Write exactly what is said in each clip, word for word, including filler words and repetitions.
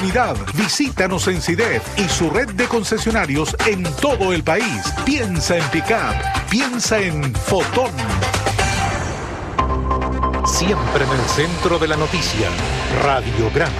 Visítanos en SIDEF y su red de concesionarios en todo el país. Piensa en Pickup, piensa en Fotón. Siempre en el centro de la noticia, Radiograma.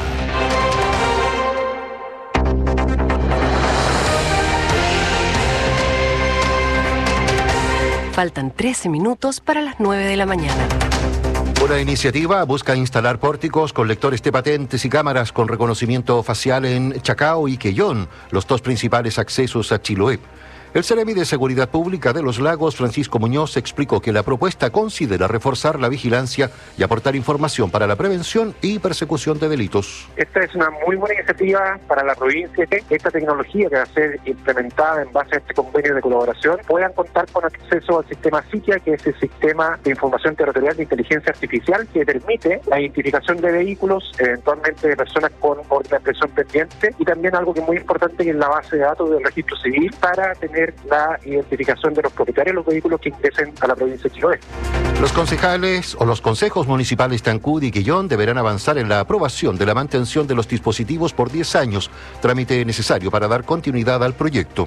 Faltan trece minutos para las nueve de la mañana. Una iniciativa busca instalar pórticos con lectores de patentes y cámaras con reconocimiento facial en Chacao y Quellón, los dos principales accesos a Chiloé. El Seremi de Seguridad Pública de los Lagos, Francisco Muñoz, explicó que la propuesta considera reforzar la vigilancia y aportar información para la prevención y persecución de delitos. Esta es una muy buena iniciativa para la provincia. Esta tecnología que va a ser implementada en base a este convenio de colaboración puedan contar con acceso al sistema SITIA, que es el Sistema de Información Territorial de Inteligencia Artificial, que permite la identificación de vehículos, eventualmente de personas con orden de presión pendiente, y también algo que es muy importante, que es la base de datos del registro civil, para tener la identificación de los propietarios de los vehículos que ingresen a la provincia de Chiloé. Los concejales o los consejos municipales de Ancud y Quellón deberán avanzar en la aprobación de la mantención de los dispositivos por diez años, trámite necesario para dar continuidad al proyecto.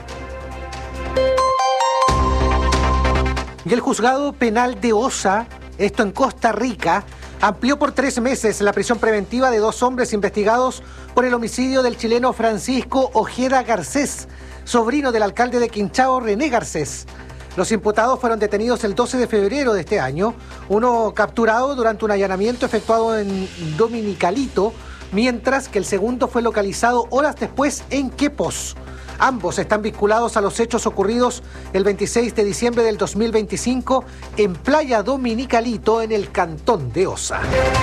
Y el juzgado penal de Osa, esto en Costa Rica, amplió por tres meses la prisión preventiva de dos hombres investigados por el homicidio del chileno Francisco Ojeda Garcés, sobrino del alcalde de Quinchao, René Garcés. Los imputados fueron detenidos el doce de febrero de este año, uno capturado durante un allanamiento efectuado en Dominicalito, mientras que el segundo fue localizado horas después en Quepos. Ambos están vinculados a los hechos ocurridos el veintiséis de diciembre del dos mil veinticinco en Playa Dominicalito, en el cantón de Osa.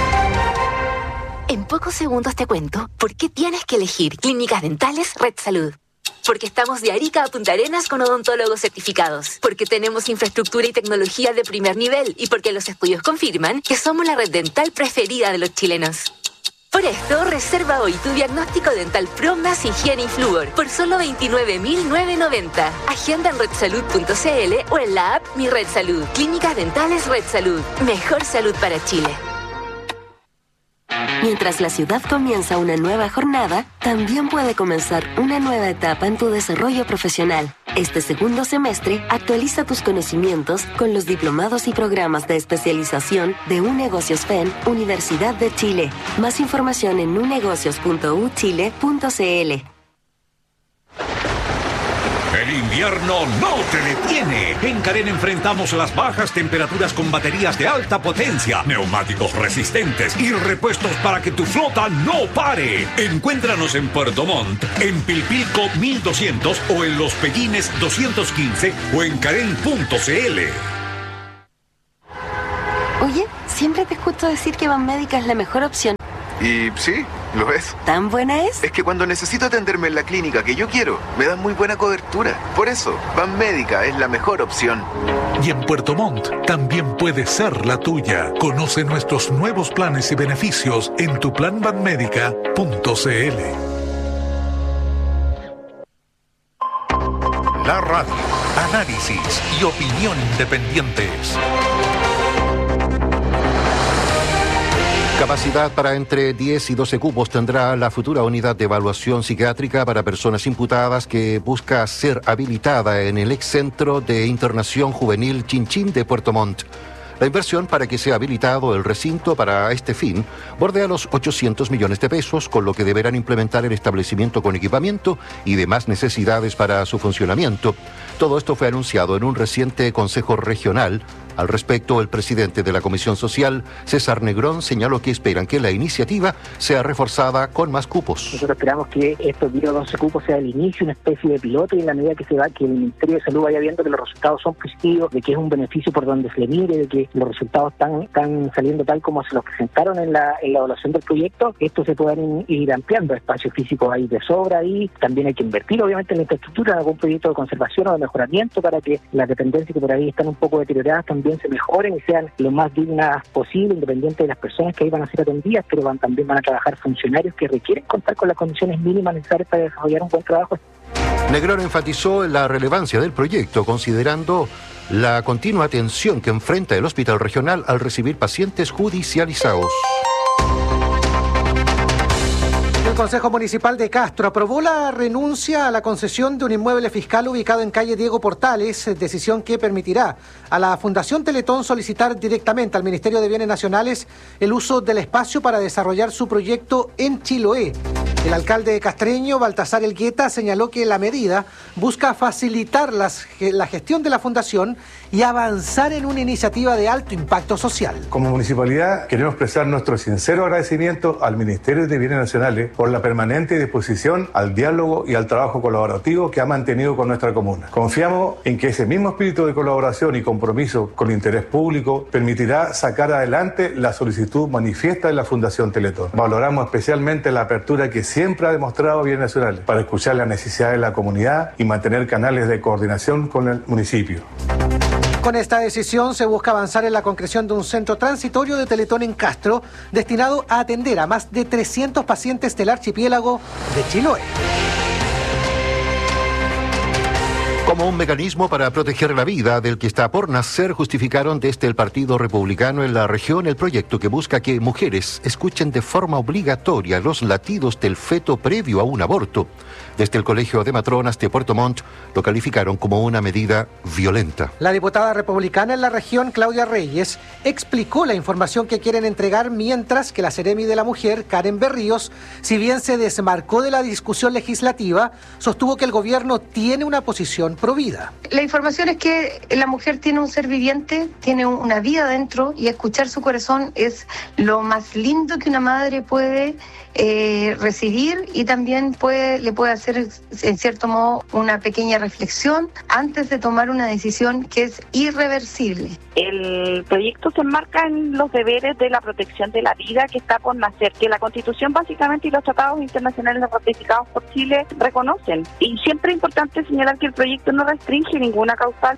En pocos segundos te cuento por qué tienes que elegir Clínicas Dentales Red Salud. Porque estamos de Arica a Punta Arenas con odontólogos certificados. Porque tenemos infraestructura y tecnología de primer nivel. Y porque los estudios confirman que somos la red dental preferida de los chilenos. Por esto, reserva hoy tu diagnóstico dental Pro más higiene y flúor por solo veintinueve mil novecientos noventa. Agenda en red salud punto c l o en la app Mi Red Salud. Clínicas Dentales Red Salud. Mejor salud para Chile. Mientras la ciudad comienza una nueva jornada, también puede comenzar una nueva etapa en tu desarrollo profesional. Este segundo semestre, actualiza tus conocimientos con los diplomados y programas de especialización de UNegocios F E N, Universidad de Chile. Más información en unegocios punto u chile punto c l. El invierno no te detiene. En Carén enfrentamos las bajas temperaturas con baterías de alta potencia, neumáticos resistentes y repuestos para que tu flota no pare. Encuéntranos en Puerto Montt, en Pilpilco mil doscientos o en Los Pellines doscientos quince o en carén punto c l. Oye, siempre te escucho decir que Banmédica es la mejor opción. Y sí, lo es. ¿Tan buena es? Es que cuando necesito atenderme en la clínica que yo quiero, me dan muy buena cobertura. Por eso, Banmédica es la mejor opción. Y en Puerto Montt también puede ser la tuya. Conoce nuestros nuevos planes y beneficios en tu plan banmédica punto c l. La radio, análisis y opinión independientes. Capacidad para entre diez y doce cupos tendrá la futura unidad de evaluación psiquiátrica para personas imputadas, que busca ser habilitada en el ex Centro de Internación Juvenil Chinchín de Puerto Montt. La inversión para que sea habilitado el recinto para este fin bordea los ochocientos millones de pesos, con lo que deberán implementar el establecimiento con equipamiento y demás necesidades para su funcionamiento. Todo esto fue anunciado en un reciente Consejo Regional. Al respecto, el presidente de la Comisión Social, César Negrón, señaló que esperan que la iniciativa sea reforzada con más cupos. Nosotros esperamos que estos doce cupos sea el inicio, una especie de piloto, y en la medida que se va, que el Ministerio de Salud vaya viendo que los resultados son positivos, de que es un beneficio por donde se le mire, de que los resultados están, están saliendo tal como se los presentaron en la, en la evaluación del proyecto, esto se puedan ir ampliando. Espacio físico hay de sobra ahí, también hay que invertir obviamente en la infraestructura, en algún proyecto de conservación o de mejoramiento, para que las dependencias que por ahí están un poco deterioradas también se mejoren y sean lo más dignas posible, independiente de las personas que ahí van a ser atendidas, pero van, también van a trabajar funcionarios que requieren contar con las condiciones mínimas necesarias para desarrollar un buen trabajo. Negrón enfatizó la relevancia del proyecto, considerando la continua atención que enfrenta el Hospital Regional al recibir pacientes judicializados. El Consejo Municipal de Castro aprobó la renuncia a la concesión de un inmueble fiscal ubicado en calle Diego Portales, decisión que permitirá a la Fundación Teletón solicitar directamente al Ministerio de Bienes Nacionales el uso del espacio para desarrollar su proyecto en Chiloé. El alcalde castreño, Baltasar Elgueta, señaló que la medida busca facilitar las, la gestión de la fundación y avanzar en una iniciativa de alto impacto social. Como municipalidad queremos expresar nuestro sincero agradecimiento al Ministerio de Bienes Nacionales por la permanente disposición al diálogo y al trabajo colaborativo que ha mantenido con nuestra comuna. Confiamos en que ese mismo espíritu de colaboración y compromiso con el interés público permitirá sacar adelante la solicitud manifiesta de la Fundación Teletón. Valoramos especialmente la apertura que siempre ha demostrado Bienes Nacionales para escuchar las necesidades de la comunidad y mantener canales de coordinación con el municipio. Con esta decisión se busca avanzar en la concreción de un centro transitorio de Teletón en Castro, destinado a atender a más de trescientos pacientes del archipiélago de Chiloé. Como un mecanismo para proteger la vida del que está por nacer, justificaron desde el Partido Republicano en la región el proyecto que busca que mujeres escuchen de forma obligatoria los latidos del feto previo a un aborto. Desde el Colegio de Matronas de Puerto Montt lo calificaron como una medida violenta. La diputada republicana en la región, Claudia Reyes, explicó la información que quieren entregar, mientras que la Seremi de la Mujer, Karen Berríos, si bien se desmarcó de la discusión legislativa, sostuvo que el gobierno tiene una posición provida. La información es que la mujer tiene un ser viviente, tiene una vida dentro, y escuchar su corazón es lo más lindo que una madre puede eh, recibir, y también puede, le puede hacer en cierto modo una pequeña reflexión antes de tomar una decisión que es irreversible. El proyecto se enmarca en los deberes de la protección de la vida que está por nacer, que la Constitución básicamente y los tratados internacionales ratificados por Chile reconocen. Y siempre es importante señalar que el proyecto no restringe ninguna causal.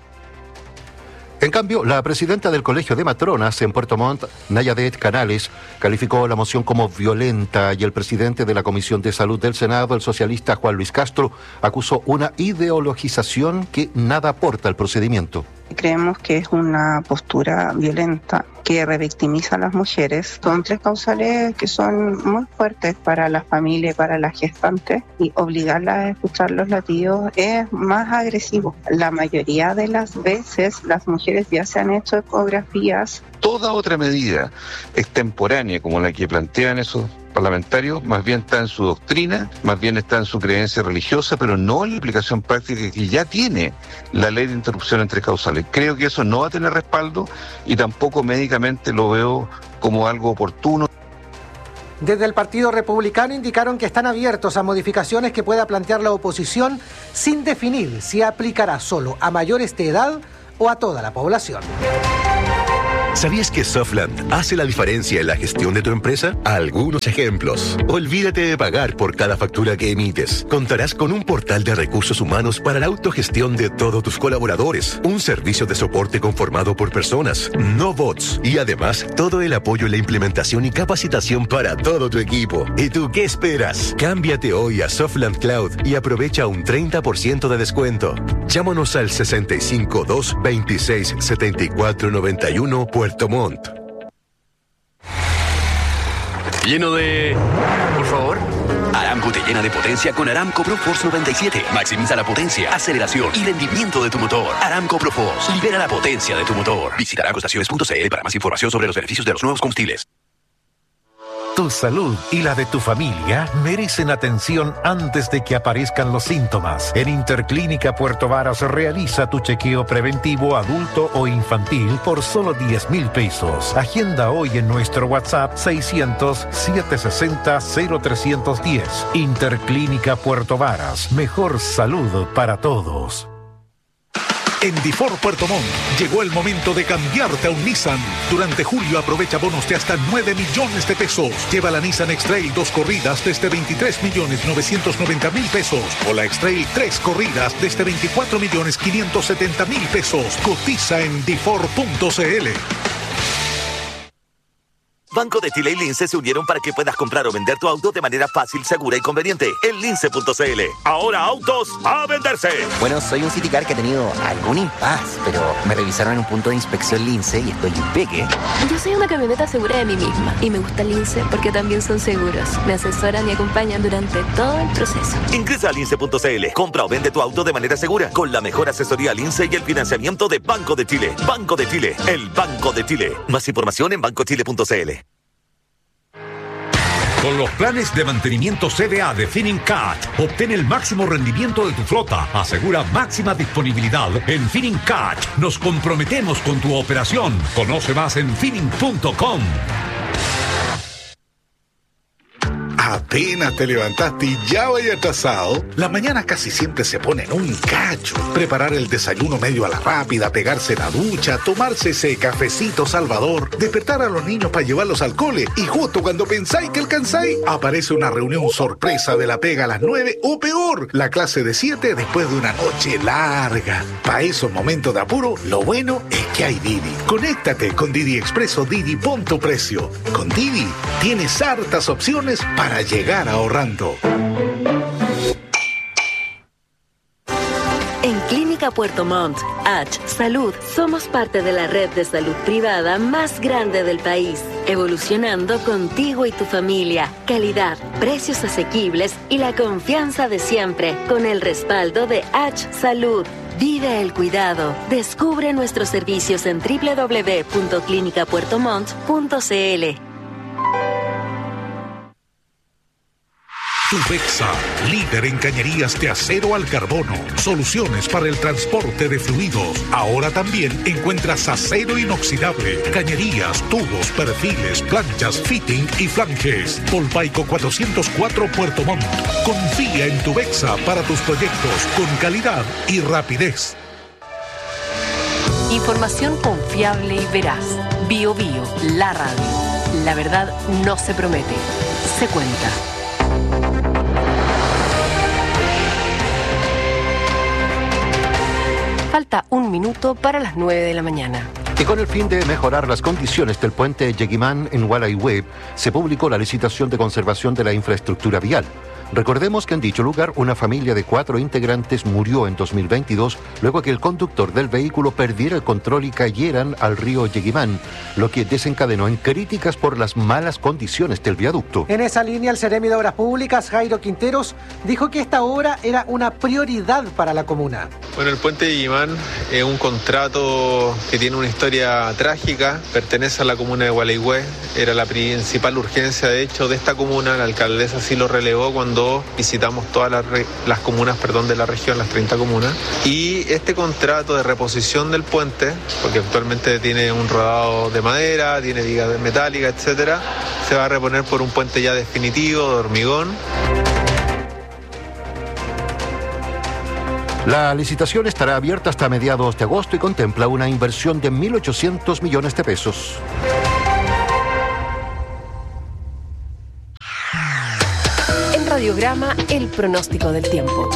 En cambio, la presidenta del Colegio de Matronas en Puerto Montt, Nayadet Canales, calificó la moción como violenta, y el presidente de la Comisión de Salud del Senado, el socialista Juan Luis Castro, acusó una ideologización que nada aporta al procedimiento. Creemos que es una postura violenta que revictimiza a las mujeres. Son tres causales que son muy fuertes para la familia y para las gestantes, y obligarlas a escuchar los latidos es más agresivo. La mayoría de las veces las mujeres ya se han hecho ecografías. Toda otra medida extemporánea como la que plantean esos parlamentarios, más bien está en su doctrina, más bien está en su creencia religiosa, pero no en la aplicación práctica que ya tiene la ley de interrupción entre causales. Creo que eso no va a tener respaldo, y tampoco médicamente lo veo como algo oportuno. Desde el Partido Republicano indicaron que están abiertos a modificaciones que pueda plantear la oposición, sin definir si aplicará solo a mayores de edad o a toda la población. ¿Sabías que Softland hace la diferencia en la gestión de tu empresa? Algunos ejemplos. Olvídate de pagar por cada factura que emites. Contarás con un portal de recursos humanos para la autogestión de todos tus colaboradores. Un servicio de soporte conformado por personas, no bots. Y además, todo el apoyo en la implementación y capacitación para todo tu equipo. ¿Y tú qué esperas? Cámbiate hoy a Softland Cloud y aprovecha un treinta por ciento de descuento. Llámanos al sesenta y cinco, dos, veintiséis, setenta y cuatro, noventa y uno Puerto Montt. Lleno de... Por favor. Aramco te llena de potencia con Aramco ProForce noventa y siete. Maximiza la potencia, aceleración y rendimiento de tu motor. Aramco ProForce. Libera la potencia de tu motor. Visita aramco estaciones punto c l para más información sobre los beneficios de los nuevos combustibles. Tu salud y la de tu familia merecen atención antes de que aparezcan los síntomas. En Interclínica Puerto Varas realiza tu chequeo preventivo adulto o infantil por solo diez mil pesos. Agenda hoy en nuestro WhatsApp seiscientos, setecientos sesenta, cero trescientos diez. Interclínica Puerto Varas. Mejor salud para todos. En Difor Puerto Montt llegó el momento de cambiarte a un Nissan. Durante julio aprovecha bonos de hasta nueve millones de pesos. Lleva la Nissan X-Trail dos corridas desde veintitrés millones novecientos noventa mil pesos. O la X-Trail tres corridas desde veinticuatro millones quinientos setenta mil pesos. Cotiza en difor punto c l. Banco de Chile y Lince se unieron para que puedas comprar o vender tu auto de manera fácil, segura y conveniente en lince punto c l. Ahora autos a venderse. Bueno, soy un Citicar que ha tenido algún impas, pero me revisaron en un punto de inspección Lince y estoy impeque. Yo soy una camioneta segura de mí misma y me gusta Lince porque también son seguros. Me asesoran y acompañan durante todo el proceso. Ingresa a lince punto c l. Compra o vende tu auto de manera segura con la mejor asesoría Lince y el financiamiento de Banco de Chile. Banco de Chile, el Banco de Chile. Más información en banco chile punto c l. Con los planes de mantenimiento C D A de Finincat, obtén el máximo rendimiento de tu flota. Asegura máxima disponibilidad. En Finincat nos comprometemos con tu operación. Conoce más en fining punto com. Apenas te levantaste y ya vaya atrasado. La mañana casi siempre se pone en un cacho. Preparar el desayuno medio a la rápida, pegarse la ducha, tomarse ese cafecito salvador, despertar a los niños para llevarlos al cole y justo cuando pensáis que alcanzáis, aparece una reunión sorpresa de la pega a las nueve o peor, la clase de siete después de una noche larga. Para esos momentos de apuro, lo bueno es que hay Didi. Conéctate con Didi Expreso Didi Punto Precio. Con Didi tienes hartas opciones para llegar ahorrando. En Clínica Puerto Montt, H Salud, somos parte de la red de salud privada más grande del país, evolucionando contigo y tu familia. Calidad, precios asequibles y la confianza de siempre, con el respaldo de H Salud. Vive el cuidado. Descubre nuestros servicios en doble u doble u doble u punto clínica puerto montt punto c l. Tubexa, líder en cañerías de acero al carbono. Soluciones para el transporte de fluidos. Ahora también encuentras acero inoxidable, cañerías, tubos, perfiles, planchas, fitting y flanges. Polpaico cuatrocientos cuatro Puerto Montt. Confía en Tubexa para tus proyectos con calidad y rapidez. Información confiable y veraz. Bio Bio, la radio. La verdad no se promete, se cuenta. Falta un minuto para las nueve de la mañana. Y con el fin de mejorar las condiciones del puente Yeguimán en Gualeguay, se publicó la licitación de conservación de la infraestructura vial. Recordemos que en dicho lugar una familia de cuatro integrantes murió en dos mil veintidós luego que el conductor del vehículo perdiera el control y cayeran al río Yeguimán, lo que desencadenó en críticas por las malas condiciones del viaducto. En esa línea, el Seremi de Obras Públicas, Jairo Quinteros, dijo que esta obra era una prioridad para la comuna. Bueno, el puente Yeguimán es un contrato que tiene una historia trágica, pertenece a la comuna de Gualeguay, era la principal urgencia de hecho de esta comuna, la alcaldesa sí lo relevó cuando visitamos todas las, re, las comunas perdón, de la región, las treinta comunas, y este contrato de reposición del puente, porque actualmente tiene un rodado de madera, tiene viga metálica, etcétera, se va a reponer por un puente ya definitivo de hormigón. La licitación estará abierta hasta mediados de agosto y contempla una inversión de mil ochocientos millones de pesos. Radiograma, el pronóstico del tiempo.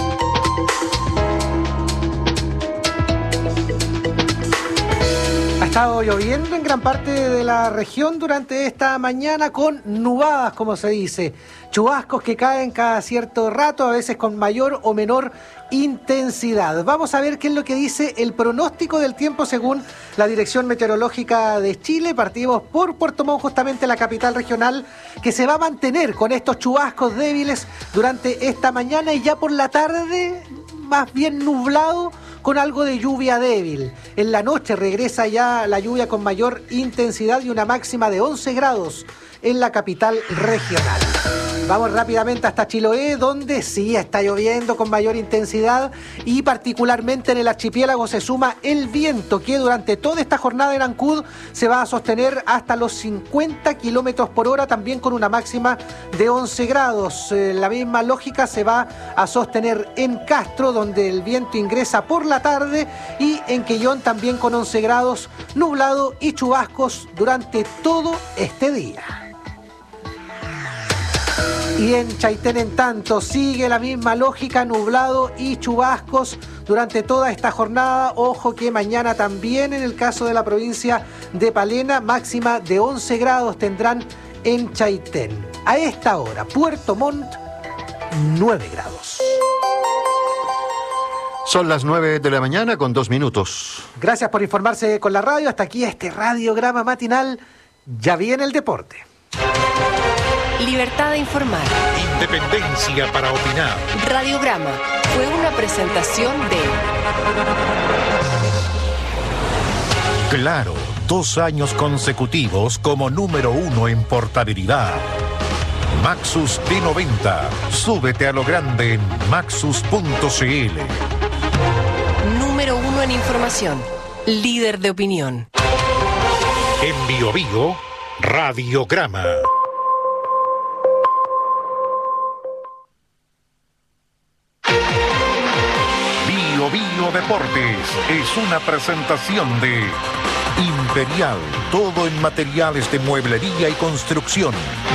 Ha estado lloviendo en gran parte de la región durante esta mañana con nubadas, como se dice. Chubascos que caen cada cierto rato, a veces con mayor o menor intensidad. Vamos a ver qué es lo que dice el pronóstico del tiempo según la Dirección Meteorológica de Chile. Partimos por Puerto Montt, justamente la capital regional, que se va a mantener con estos chubascos débiles durante esta mañana y ya por la tarde más bien nublado con algo de lluvia débil. En la noche regresa ya la lluvia con mayor intensidad y una máxima de once grados en la capital regional. Vamos rápidamente hasta Chiloé, donde sí está lloviendo con mayor intensidad y particularmente en el archipiélago se suma el viento que durante toda esta jornada en Ancud se va a sostener hasta los cincuenta kilómetros por hora, también con una máxima de once grados. Eh, la misma lógica se va a sostener en Castro, donde el viento ingresa por la tarde, y en Quellón también con once grados, nublado y chubascos durante todo este día. Y en Chaitén, en tanto, sigue la misma lógica, nublado y chubascos durante toda esta jornada. Ojo que mañana también, en el caso de la provincia de Palena, máxima de once grados tendrán en Chaitén. A esta hora, Puerto Montt, nueve grados. Son las nueve de la mañana con dos minutos. Gracias por informarse con la radio. Hasta aquí este radiograma matinal. Ya viene el deporte. Libertad de informar. Independencia para opinar. Radiograma fue una presentación de... Claro, dos años consecutivos como número uno en portabilidad. Maxus D noventa. Súbete a lo grande en maxus punto c l. Número uno en información. Líder de opinión. En Bio Bio, Radiograma. Bio Bio Deportes es una presentación de Imperial, todo en materiales de mueblería y construcción.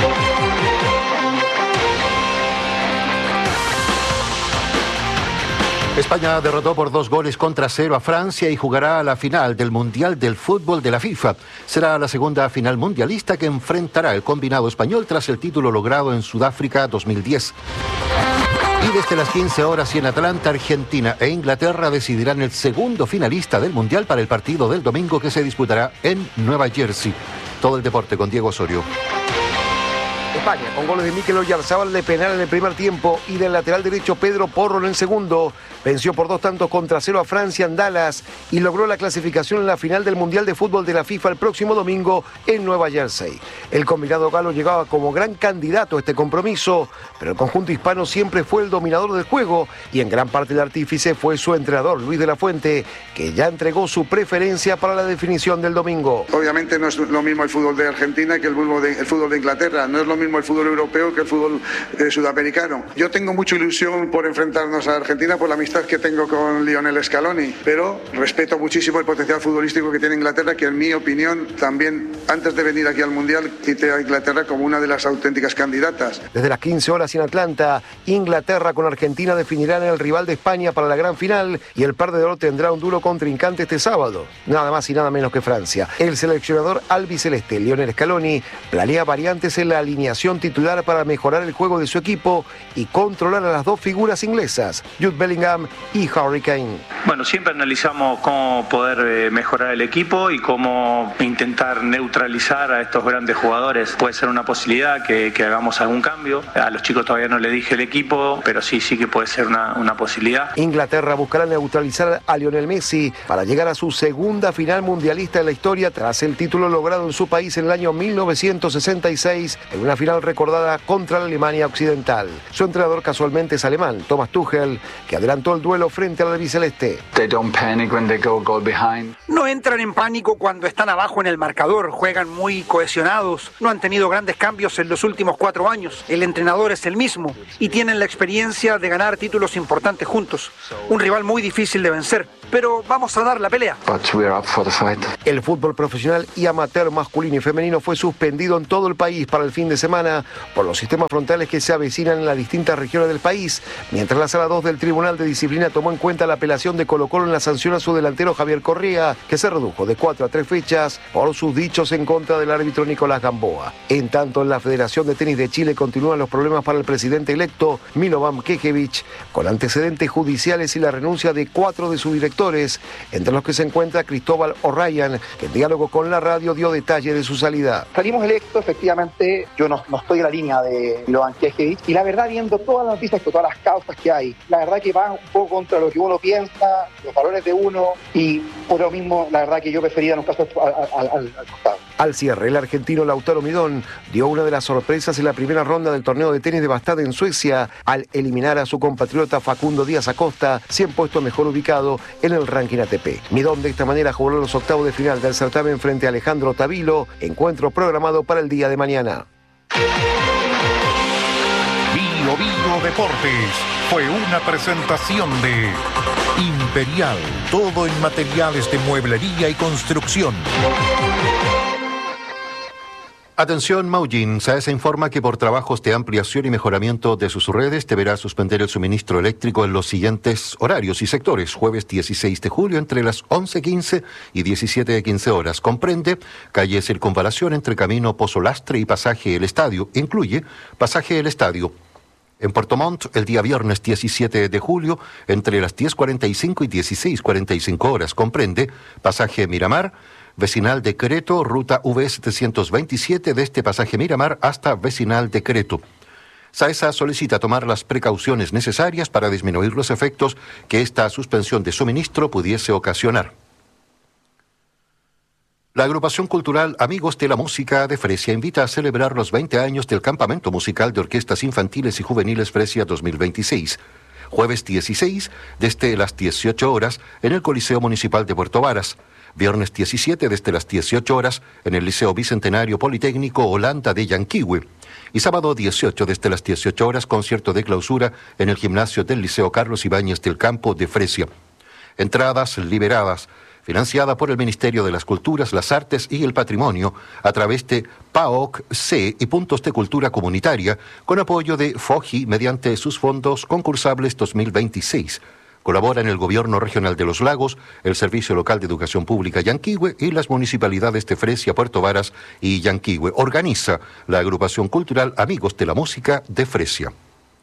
España derrotó por dos goles contra cero a Francia y jugará a la final del Mundial del Fútbol de la FIFA. Será la segunda final mundialista que enfrentará el combinado español tras el título logrado en Sudáfrica dos mil diez. Y desde las quince horas y en Atlanta, Argentina e Inglaterra decidirán el segundo finalista del Mundial para el partido del domingo que se disputará en Nueva Jersey. Todo el deporte con Diego Osorio. España, con goles de Mikel Oyarzábal de penal en el primer tiempo y del lateral derecho Pedro Porro en el segundo, venció por dos tantos contra cero a Francia en Dallas y logró la clasificación en la final del Mundial de Fútbol de la FIFA el próximo domingo en Nueva Jersey. El combinado galo llegaba como gran candidato a este compromiso, pero el conjunto hispano siempre fue el dominador del juego y en gran parte el artífice fue su entrenador Luis de la Fuente, que ya entregó su preferencia para la definición del domingo. Obviamente no es lo mismo el fútbol de Argentina que el fútbol de, el fútbol de Inglaterra, no es lo mismo el fútbol europeo que el fútbol eh, sudamericano. Yo tengo mucha ilusión por enfrentarnos a Argentina por la amistad que tengo con Lionel Scaloni, pero respeto muchísimo el potencial futbolístico que tiene Inglaterra, que en mi opinión también antes de venir aquí al Mundial cité a Inglaterra como una de las auténticas candidatas. Desde las quince horas en Atlanta, Inglaterra con Argentina definirán el rival de España para la gran final y el perdedor tendrá un duro contrincante este sábado, nada más y nada menos que Francia. El seleccionador albiceleste Lionel Scaloni planea variantes en la alineación titular para mejorar el juego de su equipo y controlar a las dos figuras inglesas, Jude Bellingham y Harry Kane. Bueno, siempre analizamos cómo poder eh, mejorar el equipo y cómo intentar neutralizar a estos grandes jugadores. Puede ser una posibilidad que, que hagamos algún cambio. A los chicos todavía no le dije el equipo, pero sí, sí que puede ser una, una posibilidad. Inglaterra buscará neutralizar a Lionel Messi para llegar a su segunda final mundialista en la historia tras el título logrado en su país en el año mil novecientos sesenta y seis en una final recordada contra la Alemania Occidental. Su entrenador casualmente es alemán, Thomas Tuchel, que adelantó el duelo frente al albiceleste. No entran en pánico cuando están abajo en el marcador, juegan muy cohesionados, no han tenido grandes cambios en los últimos cuatro años, el entrenador es el mismo y tienen la experiencia de ganar títulos importantes juntos. Un rival muy difícil de vencer, pero vamos a dar la pelea. El fútbol profesional y amateur masculino y femenino fue suspendido en todo el país para el fin de semana por los sistemas frontales que se avecinan en las distintas regiones del país, mientras la Sala dos del Tribunal de Disciplina tomó en cuenta la apelación de Colo-Colo en la sanción a su delantero Javier Correa, que se redujo de cuatro a tres fechas por sus dichos en contra del árbitro Nicolás Gamboa. En tanto, en la Federación de Tenis de Chile continúan los problemas para el presidente electo Milovan Kekevich, con antecedentes judiciales y la renuncia de cuatro de sus directores, entre los que se encuentra Cristóbal O'Ryan, que en diálogo con la radio dio detalle de su salida. Salimos electos, efectivamente, yo no, no estoy en la línea de Milovan Kekevich, y la verdad, viendo todas las noticias, todas las causas que hay, la verdad que va un poco contra lo que uno piensa, los valores de uno, y por lo mismo, la verdad que yo prefería en un caso al, al, al costado. Al cierre, el argentino Lautaro Midón dio una de las sorpresas en la primera ronda del torneo de tenis de Bastad en Suecia al eliminar a su compatriota Facundo Díaz Acosta, cien puestos mejor ubicado en el ranking A T P. Midón de esta manera jugó los octavos de final del certamen frente a Alejandro Tavilo, encuentro programado para el día de mañana. Bio Bio Deportes fue una presentación de Imperial, todo en materiales de mueblería y construcción. Atención Maullín, SAESA informa que por trabajos de ampliación y mejoramiento de sus redes deberá suspender el suministro eléctrico en los siguientes horarios y sectores. Jueves dieciséis de julio entre las once quince y diecisiete quince horas. Comprende calle Circunvalación entre Camino Pozo Lastre y Pasaje El Estadio. Incluye Pasaje El Estadio. En Puerto Montt, el día viernes diecisiete de julio, entre las diez cuarenta y cinco y dieciséis cuarenta y cinco horas. Comprende Pasaje Miramar, Vecinal de Creto, ruta V setecientos veintisiete desde Pasaje Miramar hasta Vecinal de Creto. SAESA solicita tomar las precauciones necesarias para disminuir los efectos que esta suspensión de suministro pudiese ocasionar. La agrupación cultural Amigos de la Música de Fresia invita a celebrar los veinte años del Campamento Musical de Orquestas Infantiles y Juveniles Fresia dos mil veintiséis. Jueves dieciséis, desde las dieciocho horas, en el Coliseo Municipal de Puerto Varas. Viernes diecisiete, desde las dieciocho horas, en el Liceo Bicentenario Politécnico Holanda de Yanquihue. Y sábado dieciocho, desde las dieciocho horas, concierto de clausura en el gimnasio del Liceo Carlos Ibáñez del Campo de Fresia. Entradas liberadas, financiada por el Ministerio de las Culturas, las Artes y el Patrimonio, a través de P A O C y Puntos de Cultura Comunitaria, con apoyo de FOGI mediante sus fondos concursables dos mil veintiséis. Colaboran el Gobierno Regional de los Lagos, el Servicio Local de Educación Pública Yanquihue y las municipalidades de Fresia, Puerto Varas y Yanquihue. Organiza la agrupación cultural Amigos de la Música de Fresia.